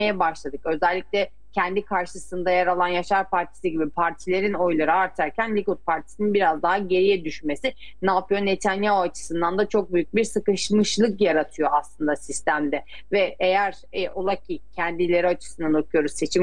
başladık. Özellikle kendi karşısında yer alan Yaşar Partisi gibi partilerin oyları artarken Likud Partisi'nin biraz daha geriye düşmesi ne yapıyor? Netanyahu açısından da çok büyük bir sıkışmışlık yaratıyor aslında sistemde. Ve eğer ola ki kendileri açısından okuyoruz, seçim